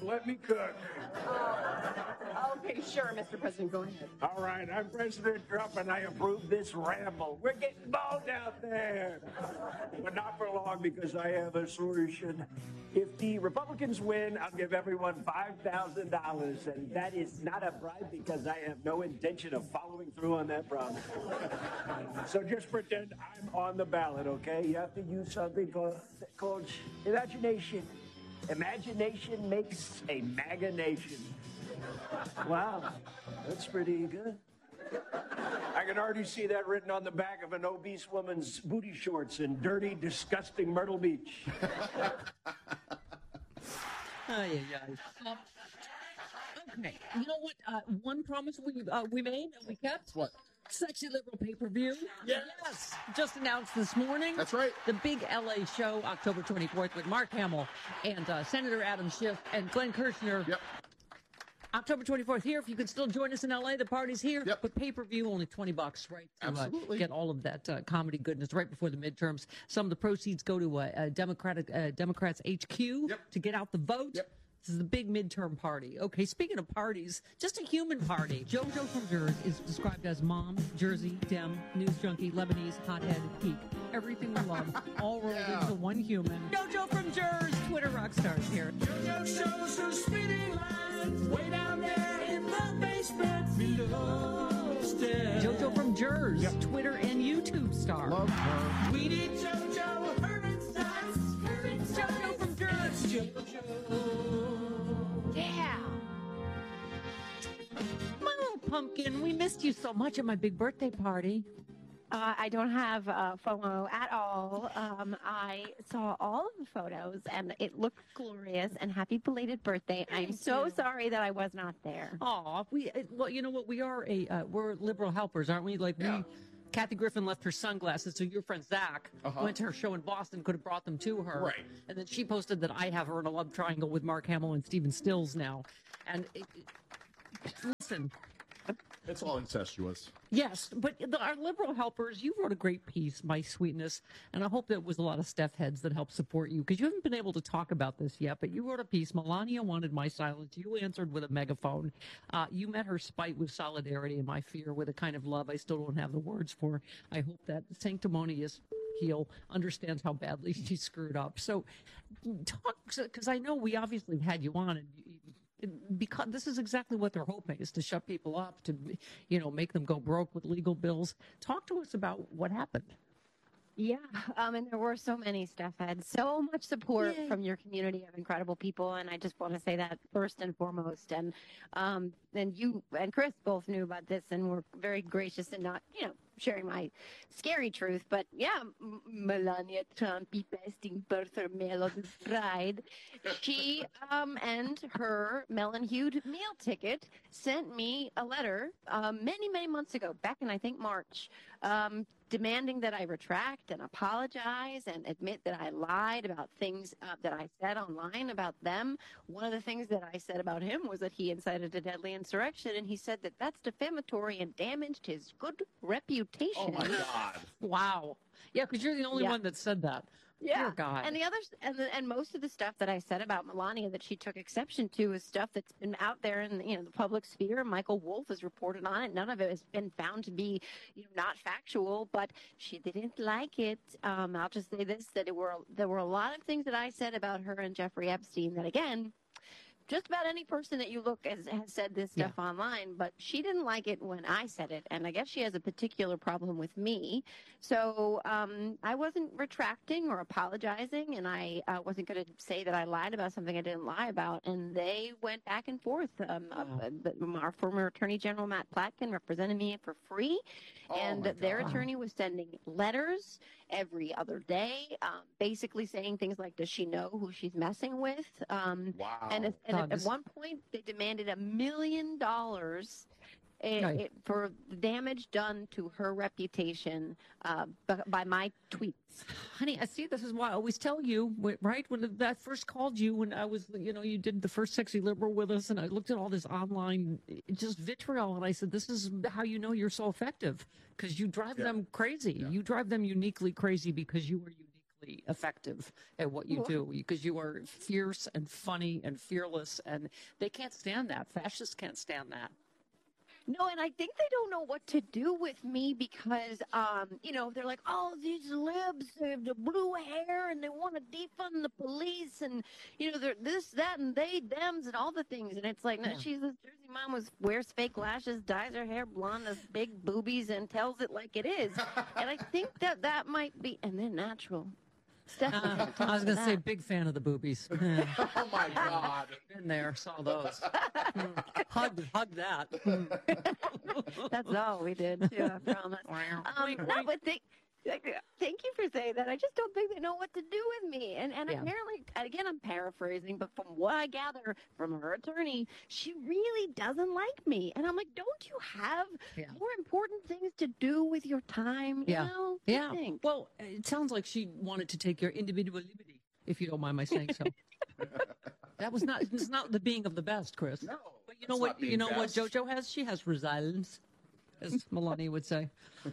let me cook. Okay, sure, Mr. President, go ahead. All right, I'm President Trump, and I approve this ramble. We're getting bald out there. But not for long, because I have a solution. If the Republicans win, I'll give everyone $5,000, and that is not a bribe because I have no intention of following through on that promise. So just pretend I'm on the ballot, okay? You have to use something called imagination. Imagination makes a MAGA nation. Wow, that's pretty good. I can already see that written on the back of an obese woman's booty shorts in dirty, disgusting Myrtle Beach. Okay, you know what? One promise we made and we kept. What? Sexy Liberal pay-per-view. Yes. Just announced this morning. That's right. The big LA show, October 24th, with Mark Hamill and Senator Adam Schiff and Glenn Kirshner. Yep. October 24th here. If you can still join us in LA, the party's here. Yep. But pay-per-view, only $20, right? To Absolutely. get all of that comedy goodness right before the midterms. Some of the proceeds go to Democrats HQ to get out the vote. Yep. This is the big midterm party. Okay, speaking of parties, just a human party. JoJo from Jersey is described as mom, Jersey, Dem, news junkie, Lebanese, hothead, geek. Everything we love, all rolled into one human. JoJo from Jersey, Twitter rock stars here. JoJo shows her speeding lines way down there in the basement below stairs. JoJo from Jersey, Twitter and YouTube star. Love her. We need JoJo, her insights, her insights. JoJo from Jersey. JoJo. Yeah. My little pumpkin, we missed you so much at my big birthday party. I don't have FOMO at all. I saw all of the photos, and it looked glorious. And happy belated birthday! I'm so sorry that I was not there. Aw, well, you know what? We are we're liberal helpers, aren't we? Like Yeah. Kathy Griffin left her sunglasses, so your friend Zach went to her show in Boston, could have brought them to her. Right. And then she posted that I have her in a love triangle with Mark Hamill and Stephen Stills now. And listen. It's all incestuous. Yes, but our liberal helpers, you wrote a great piece, My Sweetness, and I hope that was a lot of Steph heads that helped support you, because you haven't been able to talk about this yet, but you wrote a piece, Melania wanted my silence, you answered with a megaphone. You met her spite with solidarity and my fear with a kind of love I still don't have the words for. I hope that sanctimonious heel understands how badly she screwed up. So talk, because I know we obviously have had you on, and because this is exactly what they're hoping, is to shut people up, to, make them go broke with legal bills. Talk to us about what happened. Yeah, and there were so many, Steph had so much support from your community of incredible people, and I just want to say that first and foremost. And you and Chris both knew about this and were very gracious in not, sharing my scary truth. But yeah, Melania Trump, besting Bartholomew of the bride, she and her melon-hued meal ticket sent me a letter many, many months ago, back in, I think, March, demanding that I retract and apologize and admit that I lied about things that I said online about them. One of the things that I said about him was that he incited a deadly insurrection, and he said that that's defamatory and damaged his good reputation. Oh, my God. Wow. Yeah, because you're the only one that said that. Yeah. Dear God. And the others, and most of the stuff that I said about Melania that she took exception to is stuff that's been out there in the public sphere. Michael Wolff has reported on it. None of it has been found to be not factual, but she didn't like it. I'll just say this, that there were a lot of things that I said about her and Jeffrey Epstein that, again, just about any person that you look has said this stuff online, but she didn't like it when I said it, and I guess she has a particular problem with me. So I wasn't retracting or apologizing, and I wasn't going to say that I lied about something I didn't lie about, and they went back and forth. Our former Attorney General, Matt Platkin, represented me for free, and their attorney was sending letters every other day, basically saying things like, does she know who she's messing with? Wow. And at one point, they demanded $1 million for the damage done to her reputation by my tweets. Honey, I see. This is why I always tell you, right? When I first called you, when I was, you did the first Sexy Liberal with us, and I looked at all this online, just vitriol, and I said, this is how you know you're so effective, because you drive them crazy. Yeah. You drive them uniquely crazy because you are uniquely wonderfully effective at what you do because you are fierce and funny and fearless, and they can't stand that. Fascists can't stand that. No, and I think they don't know what to do with me because, they're like, oh, these libs, they have the blue hair and they want to defund the police and, they're this, that, and they, thems and all the things. And it's like, no, she's this Jersey mom who wears fake lashes, dyes her hair blonde, has big boobies, and tells it like it is. And I think that might be, and they're natural. I was going to say, big fan of the boobies. Yeah. Oh my God. Been there, saw those. Hug that. That's all we did, too, I promise. No, but thank you for saying that. I just don't think they know what to do with me. And apparently, again, I'm paraphrasing, but from what I gather from her attorney, she really doesn't like me. And I'm like, don't you have more important things to do with your time? You know? Yeah. Well, it sounds like she wanted to take your individual liberty, if you don't mind my saying so. That was not, it's not the being of the best, Chris. No. But you know what JoJo has? She has resilience, as Melania would say.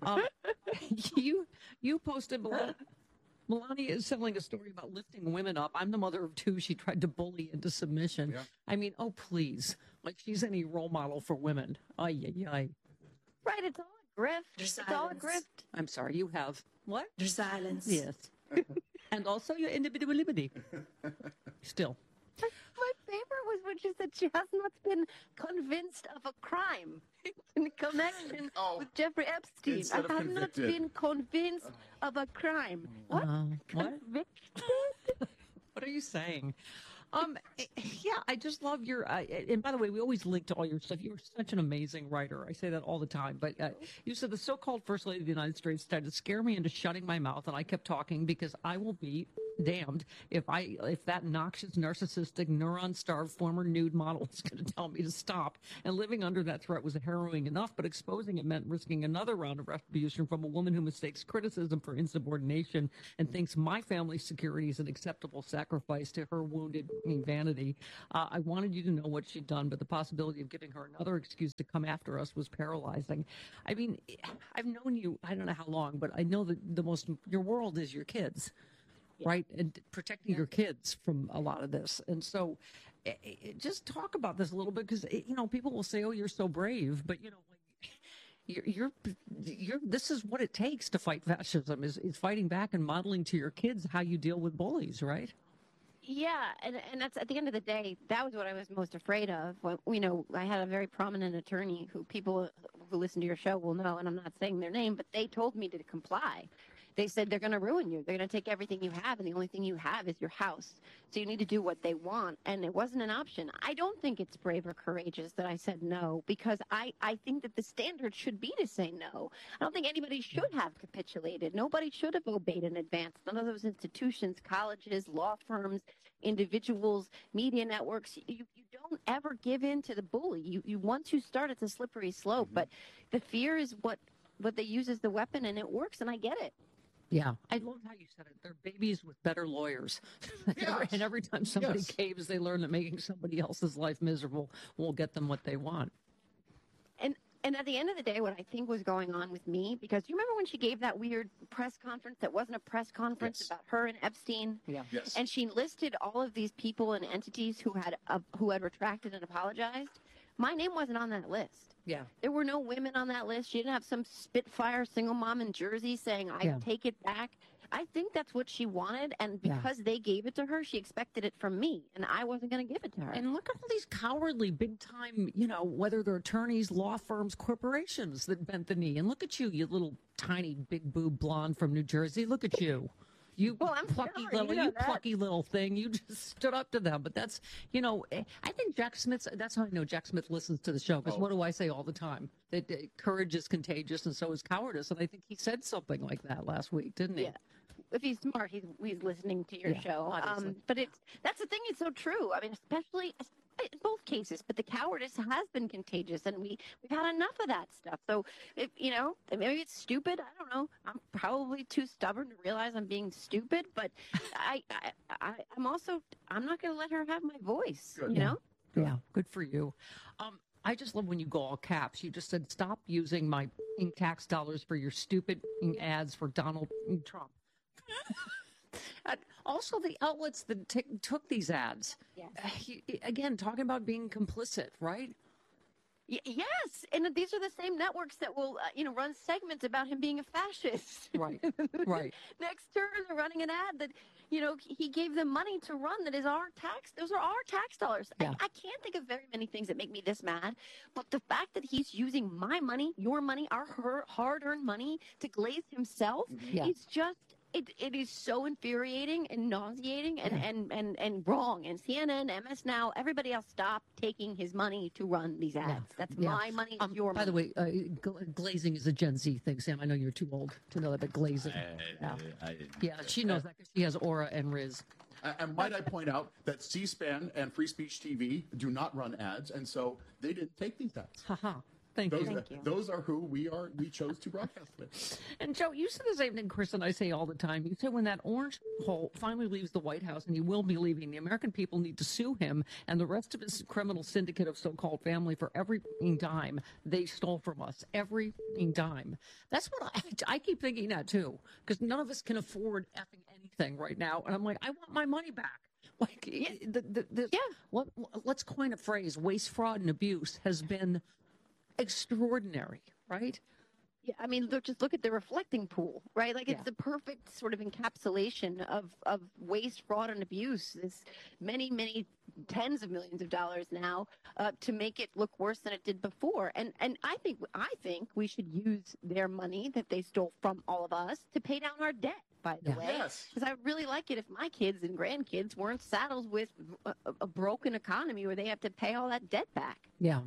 You posted, Melania is telling a story about lifting women up. I'm the mother of two she tried to bully into submission. Yeah. I mean, oh, please. Like she's any role model for women. Ay, ay, ay. Right, it's all a grift. There's It's all a silence. grift. I'm sorry, you have. What? There's silence. Yes. And also your individual liberty. Still. My favorite was when she said she has not been convinced of a crime in connection with Jeffrey Epstein. Instead of I have not convicted. been convinced of a crime. What? What? Convicted? What are you saying? Yeah, I just love your. And by the way, we always link to all your stuff. You're such an amazing writer. I say that all the time. But you said the so-called First Lady of the United States tried to scare me into shutting my mouth, and I kept talking because I will be damned if that noxious, narcissistic, neuron-starved former nude model is going to tell me to stop. And living under that threat was harrowing enough, but exposing it meant risking another round of retribution from a woman who mistakes criticism for insubordination and thinks my family's security is an acceptable sacrifice to her wounded vanity. I wanted you to know what she'd done, but the possibility of giving her another excuse to come after us was paralyzing. I mean, I've known you, I don't know how long, but I know that your world is your kids. Right, and protecting your kids from a lot of this, and so just talk about this a little bit because people will say, "Oh, you're so brave," but you're this is what it takes to fight fascism is fighting back and modeling to your kids how you deal with bullies, right? Yeah, and that's at the end of the day, that was what I was most afraid of. When, I had a very prominent attorney who people who listen to your show will know, and I'm not saying their name, but they told me to comply. They said they're going to ruin you. They're going to take everything you have, and the only thing you have is your house. So you need to do what they want, and it wasn't an option. I don't think it's brave or courageous that I said no, because I think that the standard should be to say no. I don't think anybody should have capitulated. Nobody should have obeyed in advance. None of those institutions, colleges, law firms, individuals, media networks, you don't ever give in to the bully. You once you start, it's a slippery slope, but the fear is what they use as the weapon, and it works, and I get it. Yeah, I love how you said it. They're babies with better lawyers. Yes. And every time somebody Yes. caves, they learn that making somebody else's life miserable will get them what they want. And at the end of the day, what I think was going on with me, because you remember when she gave that weird press conference that wasn't a press conference Yes. about her and Epstein? Yeah. Yes. And she listed all of these people and entities who had retracted and apologized. My name wasn't on that list. Yeah. There were no women on that list. She didn't have some Spitfire single mom in Jersey saying, I take it back. I think that's what she wanted. And because they gave it to her, she expected it from me. And I wasn't going to give it to her. And look at all these cowardly, big time, whether they're attorneys, law firms, corporations that bent the knee. And look at you, you little tiny big boob blonde from New Jersey. Look at you. You I'm plucky sure, little, you plucky little thing. You just stood up to them. But that's, I think Jack Smith's, that's how I know Jack Smith listens to the show. Because what do I say all the time? That courage is contagious and so is cowardice. And I think he said something like that last week, didn't he? Yeah. If he's smart, he's listening to your show. obviously. But that's the thing. It's so true. I mean, especially in both cases. But the cowardice has been contagious, and we've had enough of that stuff. So if maybe it's stupid. I don't know. I'm probably too stubborn to realize I'm being stupid. But I'm not going to let her have my voice. Good. You know. Yeah, good for you. I just love when you go all caps. You just said, stop using my tax dollars for your stupid ads for Donald Trump. Also, the outlets that took these ads. Yes. Again, talking about being complicit, right? Yes, and these are the same networks that will, run segments about him being a fascist. Right, right. Next turn, they're running an ad that, he gave them money to run. That is our tax. Those are our tax dollars. Yeah. I can't think of very many things that make me this mad, but the fact that he's using my money, your money, our hard-earned money to glaze himself, Yeah. it's just. It is so infuriating and nauseating and wrong. And CNN, MS Now, everybody else, stop taking his money to run these ads. That's my money, it's your money. By the way, glazing is a Gen Z thing, Sam. I know you're too old to know that, but glazing. Yeah, she knows that because she has Aura and Riz. And might I point out that C-SPAN and Free Speech TV do not run ads, and so they didn't take these ads. Haha. Thank you. Those are who we chose to broadcast with. And Joe, you said the same thing Chris and I say all the time. You said when that orange hole finally leaves the White House, and he will be leaving, the American people need to sue him and the rest of his criminal syndicate of so-called family for every dime they stole from us. Every dime. That's what I keep thinking that too, because none of us can afford effing anything right now. And I'm like, I want my money back. Like, let's coin a phrase: waste, fraud, and abuse has been extraordinary, right? Yeah, I mean, just look at the reflecting pool, right? Like, it's the perfect sort of encapsulation of waste, fraud, and abuse. This many tens of millions of dollars now to make it look worse than it did before. And I think we should use their money that they stole from all of us to pay down our debt. By the way, because I really like it if my kids and grandkids weren't saddled with a broken economy where they have to pay all that debt back. Yeah.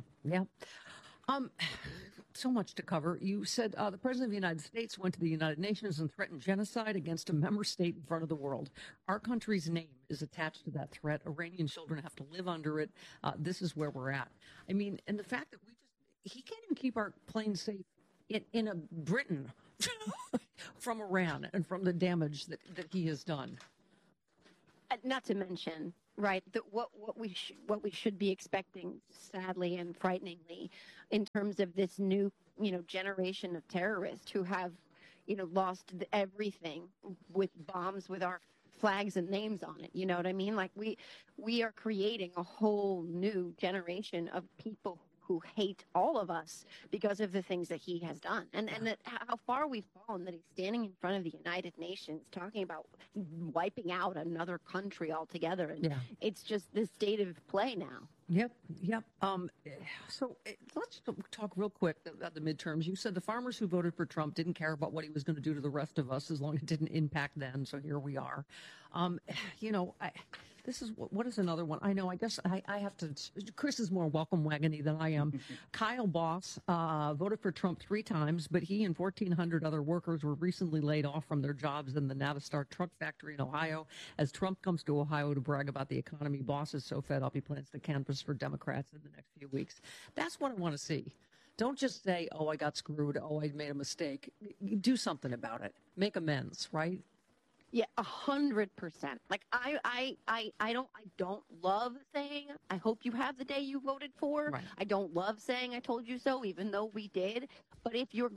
So much to cover. You said the President of the United States went to the United Nations and threatened genocide against a member state in front of the world. Our country's name is attached to that threat. Iranian children have to live under it. This is where we're at. I mean, and the fact that he can't even keep our planes safe in a Britain from Iran and from the damage that he has done. Not to mention, right, that what we should be expecting, sadly and frighteningly, in terms of this new, generation of terrorists who have, lost everything with bombs with our flags and names on it. You know what I mean? Like we are creating a whole new generation of people who hate all of us because of the things that he has done, and that how far we've fallen, that he's standing in front of the United Nations talking about wiping out another country altogether. And it's just the state of play now. Yep. So let's talk real quick about the midterms. You said the farmers who voted for Trump didn't care about what he was going to do to the rest of us as long as it didn't impact them. So here we are. This is what is another one? I know. I guess I have to. Chris is more welcome wagony than I am. Kyle Boss voted for Trump 3 times, but he and 1,400 other workers were recently laid off from their jobs in the Navistar truck factory in Ohio. As Trump comes to Ohio to brag about the economy, Boss is so fed up he plans to canvass for Democrats in the next few weeks. That's what I want to see. Don't just say, "Oh, I got screwed. Oh, I made a mistake." Do something about it. Make amends, right? Yeah, 100%. Like I don't love saying I hope you have the day you voted for. Right. I don't love saying I told you so, even though we did. But if you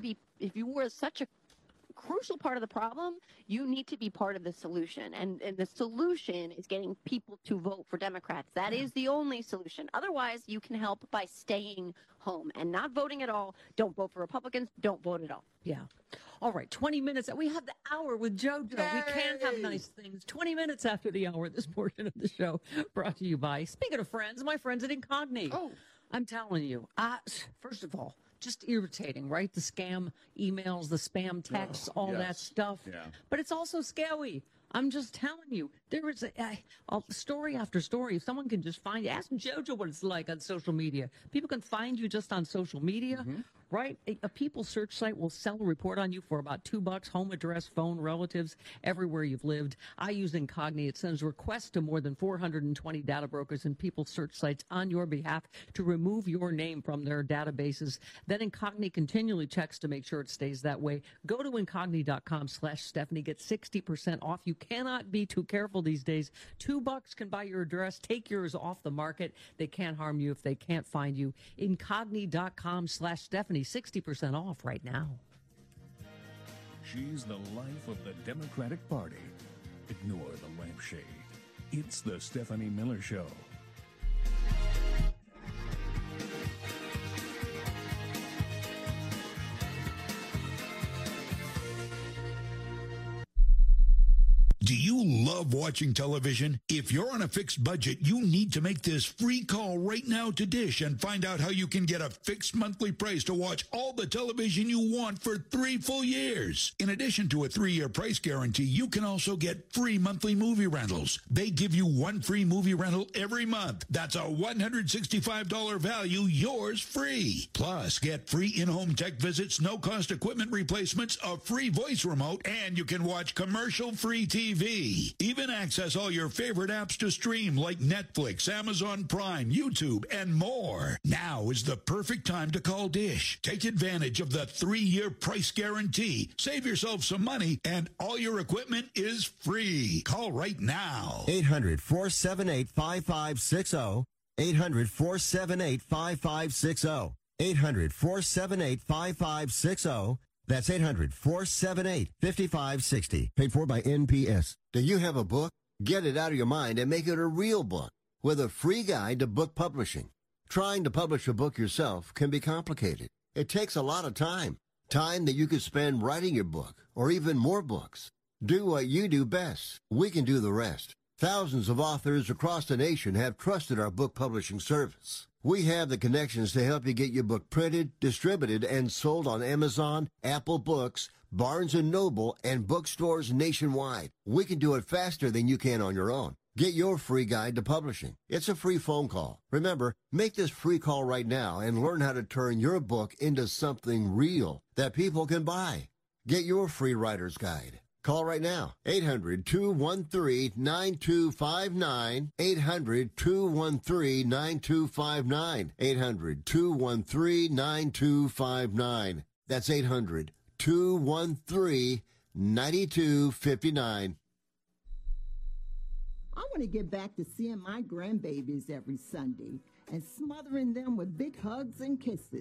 were such a crucial part of the problem, you need to be part of the solution. And the solution is getting people to vote for Democrats. That is the only solution. Otherwise, you can help by staying home and not voting at all. Don't vote for Republicans. Don't vote at all. Yeah. All right, 20 minutes. We have the hour with JoJo. Yay! We can have nice things. 20 minutes after the hour, this portion of the show brought to you by, speaking of friends, my friends at Incogni. Oh. I'm telling you, first of all, just irritating, right? The scam emails, the spam texts, all that stuff. Yeah. But it's also scary. I'm just telling you, there is a story after story. If someone can just find you, ask JoJo what it's like on social media. People can find you just on social media, right? A people search site will sell a report on you for about $2, home address, phone, relatives, everywhere you've lived. I use Incogni. It sends requests to more than 420 data brokers and people search sites on your behalf to remove your name from their databases. Then Incogni continually checks to make sure it stays that way. Go to Incogni.com/Stephanie. Get 60% off. You cannot be too careful these days. $2 can buy your address. Take yours off the market. They can't harm you if they can't find you. Incogni.com/Stephanie. 60% off right now. She's the life of the Democratic Party. Ignore the lampshade. It's the Stephanie Miller Show. Do you love watching television? If you're on a fixed budget, you need to make this free call right now to Dish and find out how you can get a fixed monthly price to watch all the television you want for 3 full years. In addition to a 3-year price guarantee, you can also get free monthly movie rentals. They give you 1 free movie rental every month. That's a $165 value, yours free. Plus, get free in-home tech visits, no-cost equipment replacements, a free voice remote, and you can watch commercial-free TV. Even access all your favorite apps to stream like Netflix, Amazon Prime, YouTube, and more. Now is the perfect time to call Dish. Take advantage of the 3-year price guarantee. Save yourself some money, and all your equipment is free. Call right now. 800-478-5560. 800-478-5560. 800-478-5560. That's 800-478-5560. Paid for by NPS. Do you have a book? Get it out of your mind and make it a real book with a free guide to book publishing. Trying to publish a book yourself can be complicated. It takes a lot of time. Time that you could spend writing your book or even more books. Do what you do best. We can do the rest. Thousands of authors across the nation have trusted our book publishing service. We have the connections to help you get your book printed, distributed, and sold on Amazon, Apple Books, Barnes & Noble, and bookstores nationwide. We can do it faster than you can on your own. Get your free guide to publishing. It's a free phone call. Remember, make this free call right now and learn how to turn your book into something real that people can buy. Get your free writer's guide. Call right now. 800-213-9259. 800-213-9259. 800-213-9259. That's 800-213-9259. I want to get back to seeing my grandbabies every Sunday and smothering them with big hugs and kisses.